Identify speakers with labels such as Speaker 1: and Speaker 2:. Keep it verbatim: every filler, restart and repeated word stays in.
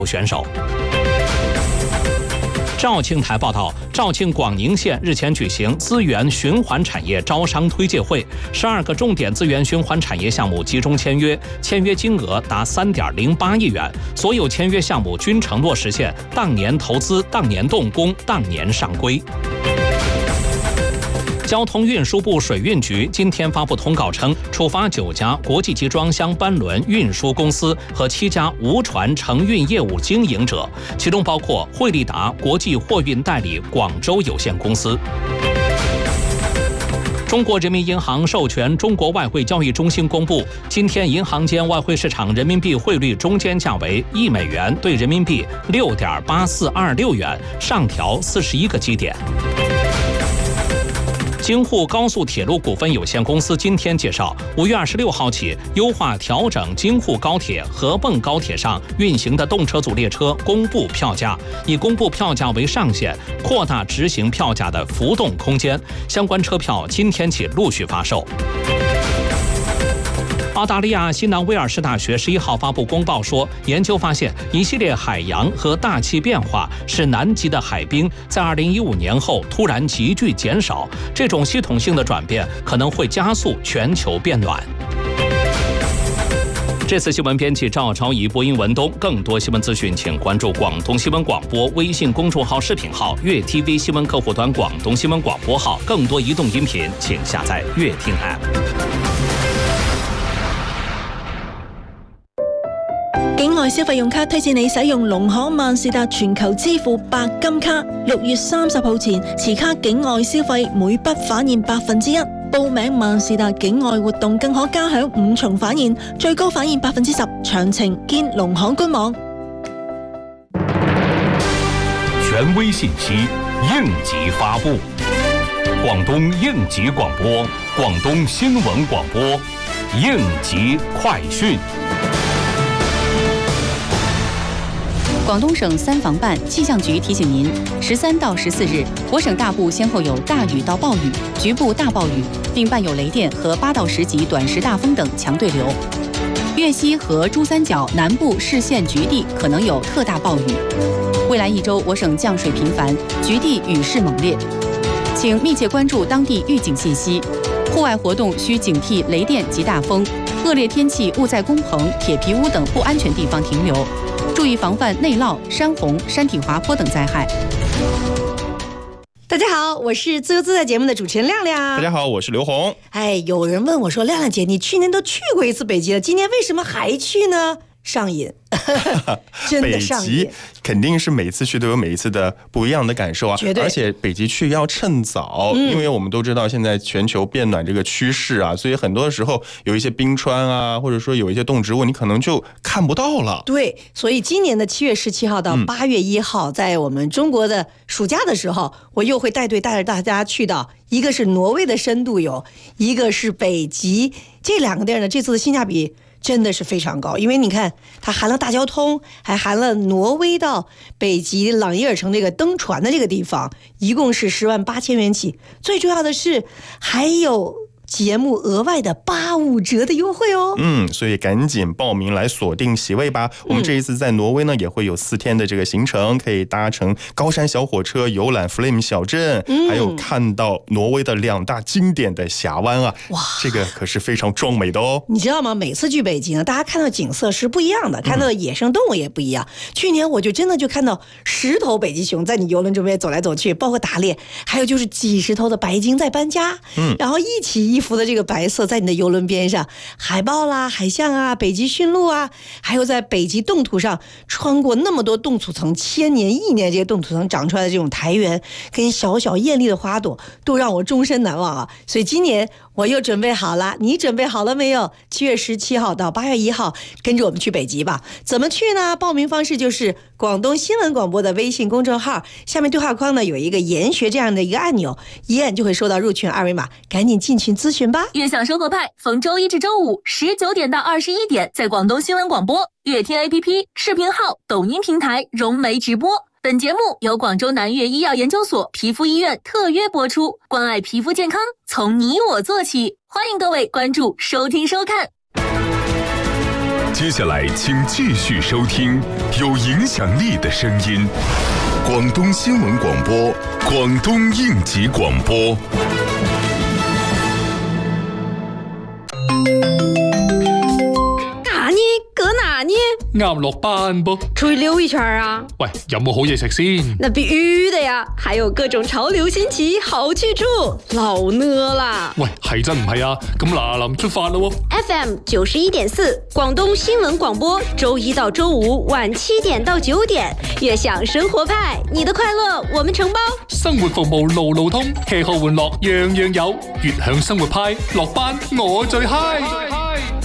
Speaker 1: 选手。肇庆台报道，肇庆广宁县日前举行资源循环产业招商推介会，十二个重点资源循环产业项目集中签约，签约金额达三点零八亿元，所有签约项目均承诺实现当年投资、当年动工、当年上规。交通运输部水运局今天发布通告称，处罚九家国际级装箱班轮运输公司和七家无船承运业务经营者，其中包括惠利达国际货运代理广州有限公司。中国人民银行授权中国外汇交易中心公布，今天银行间外汇市场人民币汇率中间价为一美元对人民币六点八四二六元，上调四十一个基点。京沪高速铁路股份有限公司今天介绍，五月二十六号起优化调整京沪高铁、合泵高铁上运行的动车组列车公布票价，以公布票价为上限，扩大执行票价的浮动空间。相关车票今天起陆续发售。澳大利亚西南威尔士大学十一号发布公报说，研究发现一系列海洋和大气变化使南极的海冰在二零一五年后突然急剧减少，这种系统性的转变可能会加速全球变暖。这次新闻编辑赵超仪，播音文东。更多新闻资讯，请关注广东新闻广播微信公众号、视频号、粤 T V 新闻客户端、广东新闻广播号。更多移动音频，请下载粤听 App。
Speaker 2: 境外消費用卡推薦你使用農行萬事達全球支付白金卡，六月三十號前持卡境外消費每筆返現百分之一。報名萬事達境外活動更可加享五重返現，最高返現百分之十。詳情見農行官網。
Speaker 3: 權威信息，應急發布。廣東應急廣播，廣東新聞廣播，應急快訊。
Speaker 4: 廣東省三防辦氣象局提醒您，十三到十四日，我省大部先後有大雨到暴雨、局部大暴雨，並伴有雷電和八到十級短時大風等強對流。粵西和珠三角南部市縣局地可能有特大暴雨。未來一周，我省降水頻繁，局地雨勢猛烈，請密切關注當地預警信息。戶外活動需警惕雷電及大風，惡劣天氣勿在工棚、鐵皮屋等不安全地方停留。注意防範內澇、山洪、山體滑坡等災害。
Speaker 5: 大家好，我是自由自在節目的主持人亮亮。
Speaker 6: 大家好，我是劉紅。
Speaker 5: 哎，有人問我說，亮亮姐，你去年都去過一次北極了，今年為什麼還去呢？上癮，真的上癮。
Speaker 6: 北極肯定是每次去都有每一次的不一樣的感受啊，
Speaker 5: 絕對。
Speaker 6: 而且北極去要趁早，嗯，因為我們都知道現在全球變暖這個趨勢啊，所以很多的時候有一些冰川啊，或者說有一些動植物，你可能就看不到了。
Speaker 5: 對，所以今年的七月十七號到八月一號，嗯，在我們中國的暑假的時候，我又會帶隊帶着大家去到，一個是挪威的深度遊，一個是北極，這兩個地兒呢，這次的性價比真的是非常高，因為你看它含了大交通，還含了挪威到北極朗伊爾城這個登船的這個地方，一共是十萬八千元起。最重要的是還有節目額外的八五折的優惠哦。
Speaker 6: 嗯，所以趕緊報名來鎖定席位吧。我們這一次在挪威呢，也會有四天的這個行程，可以搭乘高山小火車遊覽 Flame 小鎮，嗯，還有看到挪威的兩大經典的峽灣啊。哇，這個可是非常壯美的哦。
Speaker 5: 你知道嗎？每次去北極呢，大家看到景色是不一樣的，看到的野生動物也不一樣。嗯，去年我就真的就看到十頭北極熊在你遊輪中間走來走去，包括打獵，還有就是幾十頭的白鯨在搬家，嗯，然後一起一浮的這個白色在你的遊輪邊上，海豹啦、海象啊、北極馴鹿啊，還有在北極凍土上穿過那麼多凍土層，千年億年這些凍土層長出來的這種苔原跟小小豔麗的花朵，都讓我終身難忘啊！所以今年我又準備好了，你準備好了沒有？七月十七號到八月一號，跟着我們去北極吧。怎麼去呢？報名方式就是廣東新聞廣播的微信公眾號，下面對話框呢有一個研學這樣的一個按鈕，一按就會收到入群二維碼，趕緊進群諮詢吧。
Speaker 7: 悅享生活派逢周一至周五十九點到二十一點，在廣東新聞廣播、悅聽 A P P、視頻號、抖音平台融媒直播。本節目由廣州南粵醫藥研究所皮膚醫院特約播出，關愛皮膚健康，從你我做起。歡迎各位關注、收聽、收看。
Speaker 8: 接下来，请继续收听有影响力的声音——广东新闻广播、广东应急广播。
Speaker 9: 哪呢？搁哪呢？
Speaker 10: 啱落班噃，
Speaker 9: 出去溜一圈啊！
Speaker 10: 喂，有冇好嘢食先？
Speaker 9: 那必须的呀，还有各种潮流新奇好去处，老呢啦！
Speaker 10: 喂，係真唔係啊？咁嗱臨出發咯
Speaker 9: ！F M 九十一點四，廣東新聞廣播，周一到周五晚七點到九點，悅享生活派，你的快樂我們承包。
Speaker 10: 生活服務路路通，吃喝玩樂樣樣有，悅享生活派，落班我最嗨。